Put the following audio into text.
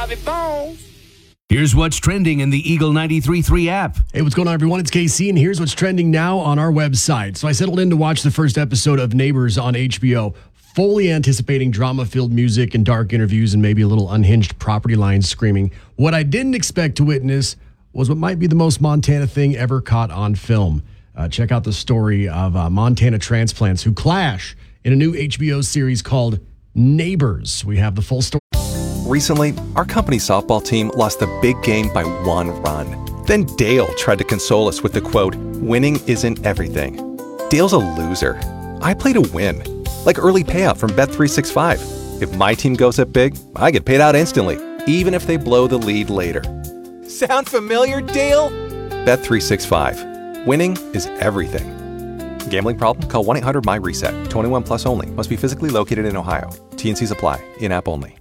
Bobby Bones. Here's what's trending in the Eagle 93.3 app. Hey, what's going on, everyone? It's KC, and here's what's trending now on our website. So I settled in to watch the first episode of Neighbors on HBO, fully anticipating drama-filled music and dark interviews and maybe a little unhinged property lines screaming. What I didn't expect to witness was what might be the most Montana thing ever caught on film. Check out the story of Montana transplants who clash in a new HBO series called Neighbors. We have the full story. Recently, our company's softball team lost the big game by 1 run. Then Dale tried to console us with the quote, "Winning isn't everything." Dale's a loser. I play to win, like early payout from Bet365. If my team goes up big, I get paid out instantly, even if they blow the lead later. Sound familiar, Dale? Bet365. Winning is everything. Gambling problem? Call 1-800-MY-RESET. 21 plus only. Must be physically located in Ohio. T&Cs apply. In-app only.